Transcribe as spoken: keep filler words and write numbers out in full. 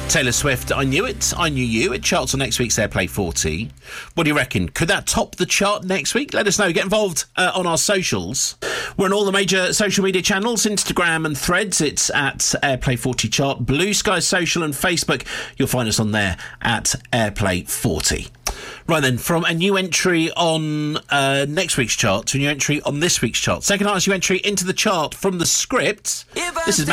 Taylor Swift, I Knew It, I Knew You. It charts on next week's Airplay forty. What do you reckon? Could that top the chart next week? Let us know. Get involved uh, on our socials. We're on all the major social media channels, Instagram and Threads. It's at Airplay forty Chart. Blue Sky Social and Facebook. You'll find us on there at Airplay forty. Right then, from a new entry on uh, next week's chart to a new entry on this week's chart. Second highest new entry into the chart from the script. This is